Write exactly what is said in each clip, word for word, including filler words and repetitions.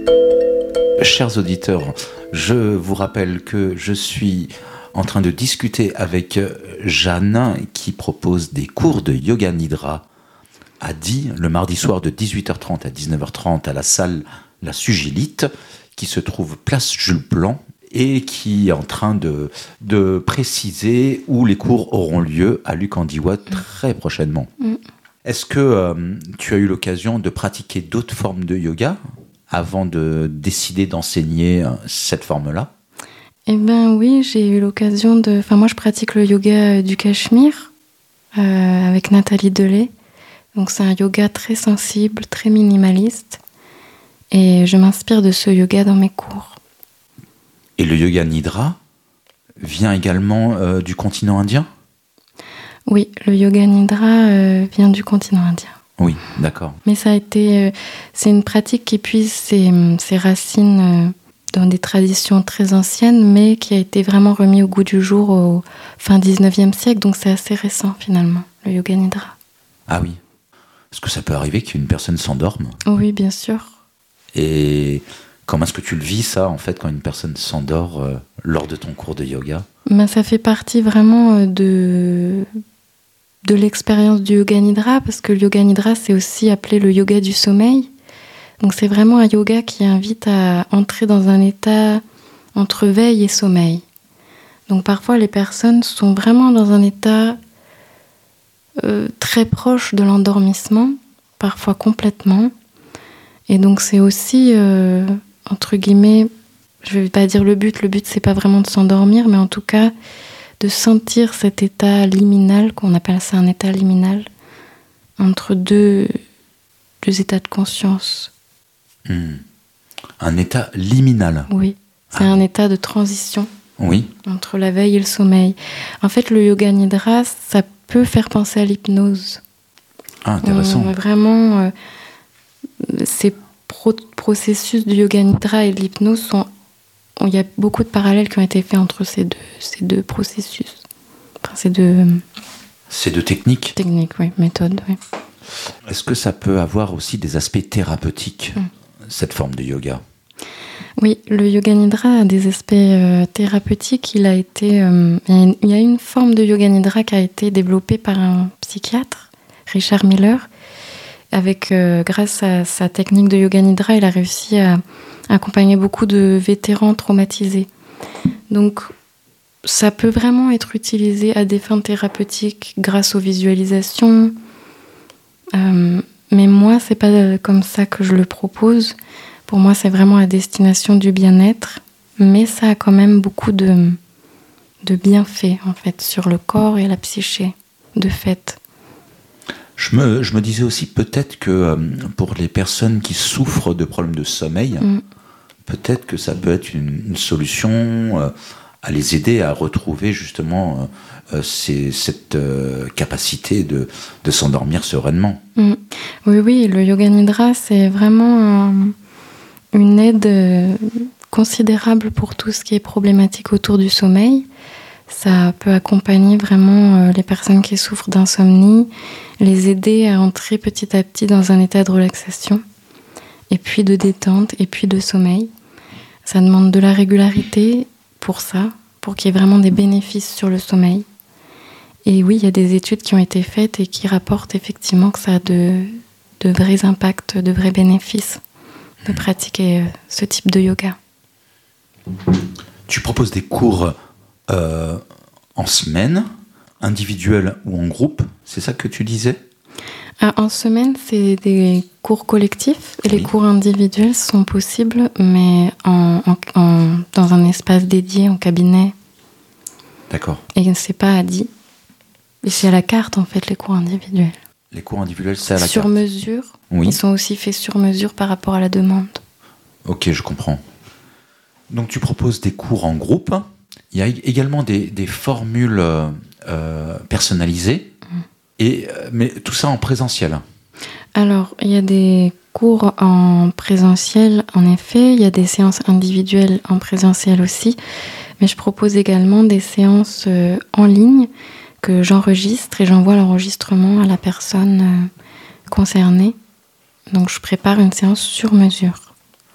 Chers auditeurs, je vous rappelle que je suis en train de discuter avec Jeanne qui propose des cours de yoga nidra à Die, le mardi soir de dix-huit heures trente à dix-neuf heures trente à la salle La Sugilite, qui se trouve place Jules Blanc et qui est en train de, de préciser où les cours auront lieu à Luc-en-Diois très prochainement. Mm. Est-ce que euh, tu as eu l'occasion de pratiquer d'autres formes de yoga avant de décider d'enseigner cette forme-là? Eh bien oui, j'ai eu l'occasion de... Enfin moi je pratique le yoga du Cachemire euh, avec Nathalie Delay. Donc c'est un yoga très sensible, très minimaliste. Et je m'inspire de ce yoga dans mes cours. Et le yoga nidra vient également euh, du continent indien? Oui, le yoga nidra euh, vient du continent indien. Oui, d'accord. Mais ça a été, euh, c'est une pratique qui puise ses, ses racines euh, dans des traditions très anciennes, mais qui a été vraiment remis au goût du jour au fin dix-neuvième siècle, donc c'est assez récent finalement, le yoga nidra. Ah oui. Est-ce que ça peut arriver qu'une personne s'endorme? Oui, bien sûr. Et comment est-ce que tu le vis, ça, en fait, quand une personne s'endort euh, lors de ton cours de yoga? Ben, ça fait partie vraiment de... de l'expérience du yoga nidra, parce que le yoga nidra, c'est aussi appelé le yoga du sommeil. Donc c'est vraiment un yoga qui invite à entrer dans un état entre veille et sommeil. Donc parfois, les personnes sont vraiment dans un état euh, très proche de l'endormissement, parfois complètement. Et donc c'est aussi, euh, entre guillemets, je ne vais pas dire le but, le but c'est pas vraiment de s'endormir, mais en tout cas de sentir cet état liminal, qu'on appelle ça un état liminal, entre deux, deux états de conscience. Mmh. Un état liminal? Oui, c'est ah. un état de transition oui. entre la veille et le sommeil. En fait, le yoga nidra, ça peut faire penser à l'hypnose. Ah, intéressant. On, vraiment, euh, ces pro- processus du yoga nidra et de l'hypnose sont... Il y a beaucoup de parallèles qui ont été faits entre ces deux, ces deux processus. Enfin, ces deux... Ces deux techniques? Techniques, oui, méthodes, oui. Est-ce que ça peut avoir aussi des aspects thérapeutiques, mm. cette forme de yoga? Oui, le yoga nidra a des aspects euh, thérapeutiques. Il a été, euh, il y a une forme de yoga nidra qui a été développée par un psychiatre, Richard Miller. Avec, euh, grâce à sa technique de yoga nidra, il a réussi à accompagner beaucoup de vétérans traumatisés. Donc, ça peut vraiment être utilisé à des fins thérapeutiques grâce aux visualisations. Euh, mais moi, c'est pas comme ça que je le propose. Pour moi, c'est vraiment à destination du bien-être. Mais ça a quand même beaucoup de, de bienfaits, en fait, sur le corps et la psyché, de fait. Je me, je me disais aussi peut-être que euh, pour les personnes qui souffrent de problèmes de sommeil, mm. peut-être que ça peut être une, une solution euh, à les aider à retrouver justement euh, ces, cette euh, capacité de, de s'endormir sereinement. Mm. Oui, oui, le yoga nidra, c'est vraiment euh, une aide euh, considérable pour tout ce qui est problématique autour du sommeil. Ça peut accompagner vraiment euh, les personnes qui souffrent d'insomnie, les aider à entrer petit à petit dans un état de relaxation, et puis de détente, et puis de sommeil. Ça demande de la régularité pour ça, pour qu'il y ait vraiment des bénéfices sur le sommeil. Et oui, il y a des études qui ont été faites et qui rapportent effectivement que ça a de, de vrais impacts, de vrais bénéfices de pratiquer euh, ce type de yoga. Tu proposes des cours Euh, en semaine, individuel ou en groupe, c'est ça que tu disais? ah, En semaine, c'est des cours collectifs et oui. Les cours individuels sont possibles, mais en, en, en, dans un espace dédié, en cabinet. D'accord. Et c'est pas à Die. Et c'est à la carte, en fait, les cours individuels. Les cours individuels, c'est à la sur carte? Sur mesure. Oui. Ils sont aussi faits sur mesure par rapport à la demande. Ok, je comprends. Donc tu proposes des cours en groupe. Il y a également des, des formules euh, personnalisées, mmh. et, mais tout ça en présentiel. Alors, il y a des cours en présentiel, en effet. Il y a des séances individuelles en présentiel aussi. Mais je propose également des séances euh, en ligne que j'enregistre et j'envoie l'enregistrement à la personne euh, concernée. Donc, je prépare une séance sur mesure.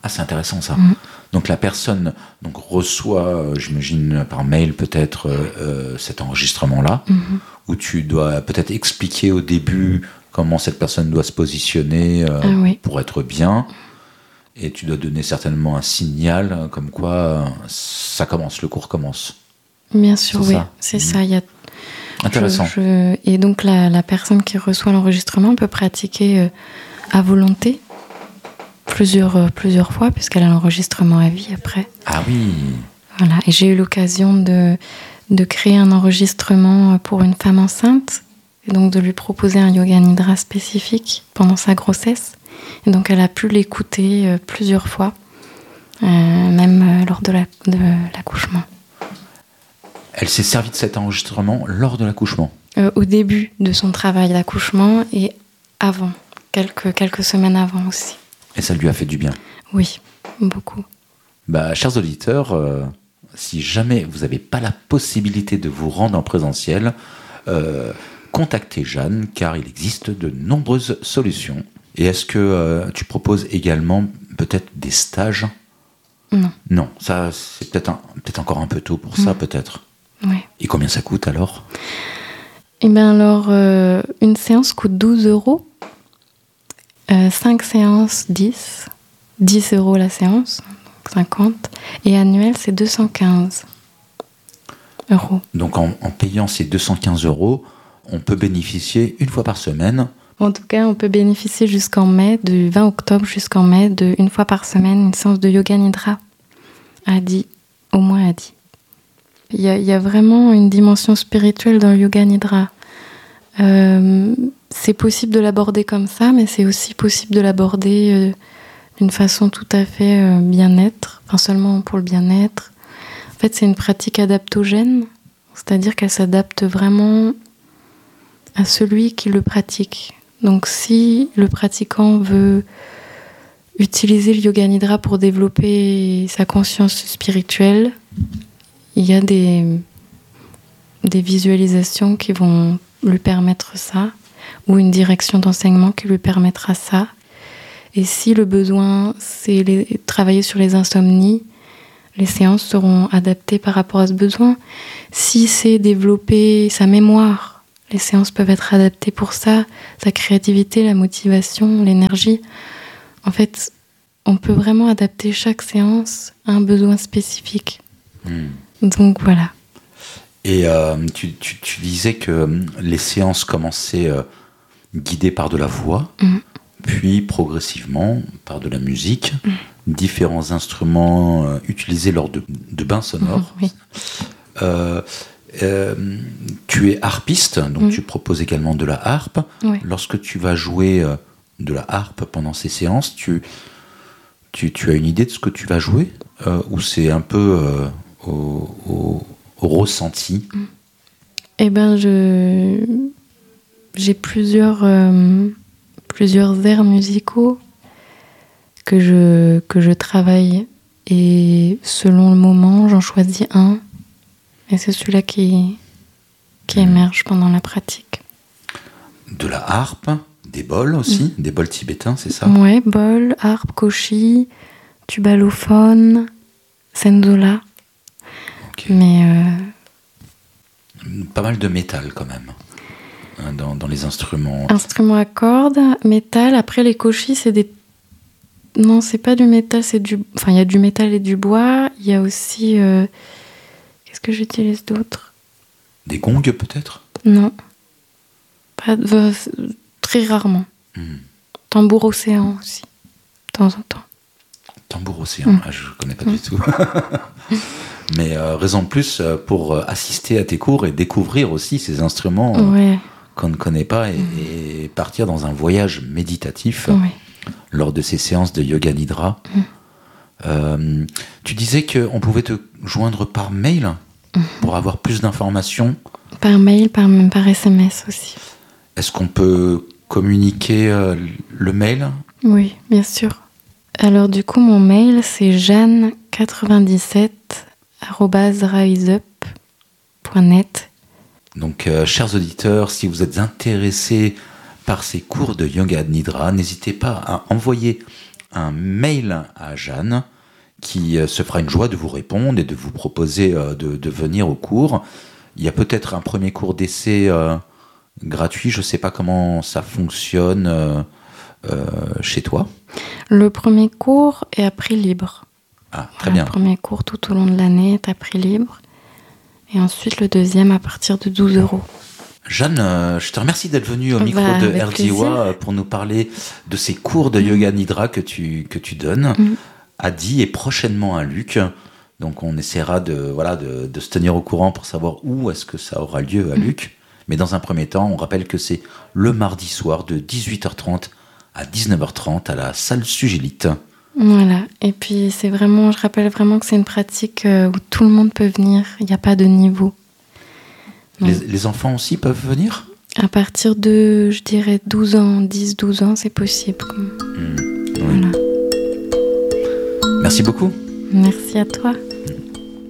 Ah, c'est intéressant ça. Mm. Donc la personne donc, reçoit, euh, j'imagine par mail peut-être, euh, cet enregistrement-là, Mm-hmm. où tu dois peut-être expliquer au début comment cette personne doit se positionner euh, Ah oui. pour être bien. Et tu dois donner certainement un signal euh, comme quoi euh, ça commence, le cours commence. Bien sûr, C'est oui. ça. C'est Mm. ça. Il y a Intéressant. Je, je... Et donc la, la personne qui reçoit l'enregistrement peut pratiquer euh, à volonté plusieurs, euh, plusieurs fois, puisqu'elle a l'enregistrement à vie après. Ah oui. Voilà. Et j'ai eu l'occasion de, de créer un enregistrement pour une femme enceinte, et donc de lui proposer un yoga nidra spécifique pendant sa grossesse. Et donc elle a pu l'écouter euh, plusieurs fois, euh, même euh, lors de, la, de l'accouchement. Elle s'est servie de cet enregistrement lors de l'accouchement. Euh, au début de son travail d'accouchement et avant, quelques, quelques semaines avant aussi. Et ça lui a fait du bien. Oui, beaucoup. Bah, chers auditeurs, euh, si jamais vous n'avez pas la possibilité de vous rendre en présentiel, euh, contactez Jeanne, car il existe de nombreuses solutions. Et est-ce que euh, tu proposes également peut-être des stages ? Non. Non, ça c'est peut-être, un, peut-être encore un peu tôt pour ça, Mmh. peut-être. Oui. Et combien ça coûte alors ? Eh bien alors, euh, une séance coûte douze euros. Euh, cinq séances, dix. dix euros la séance, donc cinquante. Et annuel, c'est deux cent quinze euros. Donc en, en payant ces deux cent quinze euros, on peut bénéficier une fois par semaine. En tout cas, on peut bénéficier jusqu'en mai, du vingt octobre jusqu'en mai, de une fois par semaine, une séance de yoga nidra à dix, au moins à dix. Il y a, il y a vraiment une dimension spirituelle dans le yoga nidra. Euh, c'est possible de l'aborder comme ça, mais c'est aussi possible de l'aborder euh, d'une façon tout à fait euh, bien-être, enfin seulement pour le bien-être. En fait, c'est une pratique adaptogène, c'est-à-dire qu'elle s'adapte vraiment à celui qui le pratique. Donc si le pratiquant veut utiliser le yoga nidra pour développer sa conscience spirituelle, il y a des, des visualisations qui vont lui permettre ça, ou une direction d'enseignement qui lui permettra ça. Et si le besoin, c'est les, travailler sur les insomnies, les séances seront adaptées par rapport à ce besoin. Si c'est développer sa mémoire, les séances peuvent être adaptées pour ça, sa créativité, la motivation, l'énergie. En fait, on peut vraiment adapter chaque séance à un besoin spécifique. Mmh. Donc voilà. Et euh, tu, tu, tu disais que les séances commençaient euh, guidées par de la voix, mmh. puis progressivement par de la musique, mmh. différents instruments euh, utilisés lors de, de bains sonores. Mmh, oui. euh, euh, tu es harpiste, donc mmh. tu proposes également de la harpe. Oui. Lorsque tu vas jouer euh, de la harpe pendant ces séances, tu, tu, tu as une idée de ce que tu vas jouer euh, ou c'est un peu euh, au, au au ressenti? Eh ben, je j'ai plusieurs euh, plusieurs airs musicaux que je que je travaille et selon le moment, j'en choisis un et c'est celui-là qui qui émerge pendant la pratique. De la harpe, des bols aussi, mmh. des bols tibétains, c'est ça? Ouais, bol, harpe, koshi, tubalophone, senzola. Okay. Mais euh... pas mal de métal quand même hein, dans, dans les instruments. Instruments à cordes, métal. Après les koshis, c'est des. Non, c'est pas du métal, c'est du. Enfin, il y a du métal et du bois. Il y a aussi. Euh... Qu'est-ce que j'utilise d'autre? Des gongs peut-être? Non. Pas de... Très rarement. Mm. Tambour océan aussi, de temps en temps. Tambour océan, mm. ah, je connais pas mm. du tout. Mais euh, raison de plus pour assister à tes cours et découvrir aussi ces instruments euh, ouais. qu'on ne connaît pas et, mmh. et partir dans un voyage méditatif ouais. lors de ces séances de yoga nidra. Mmh. Euh, tu disais qu'on pouvait te joindre par mail mmh. pour avoir plus d'informations. Par mail, par, par S M S aussi. Est-ce qu'on peut communiquer euh, le mail? Oui, bien sûr. Alors du coup, mon mail, c'est jeanne quatre-vingt-dix-sept arobase riseup point net. Donc, euh, chers auditeurs, si vous êtes intéressés par ces cours de yoga nidra, n'hésitez pas à envoyer un mail à Jeanne qui euh, se fera une joie de vous répondre et de vous proposer euh, de, de venir au cours. Il y a peut-être un premier cours d'essai euh, gratuit, je ne sais pas comment ça fonctionne euh, euh, chez toi. Le premier cours est à prix libre. Ah, très voilà, bien. Le premier cours tout au long de l'année est à prix libre. Et ensuite, le deuxième à partir de douze euros. Jeanne, euh, je te remercie d'être venue au bah, micro de avec R D I W A pour nous parler de ces cours de Yoga Nidra que tu, que tu donnes mmh. à Die et prochainement à Luc. Donc on essaiera de, voilà, de, de se tenir au courant pour savoir où est-ce que ça aura lieu à mmh. Luc. Mais dans un premier temps, on rappelle que c'est le mardi soir de dix-huit heures trente à dix-neuf heures trente à la salle Sugilite. Voilà, et puis c'est vraiment, je rappelle vraiment que c'est une pratique où tout le monde peut venir, il n'y a pas de niveau. Les, les enfants aussi peuvent venir ? À partir de, je dirais, douze ans, dix douze ans, c'est possible. Mmh, oui. Voilà. Merci beaucoup. Merci à toi. Mmh.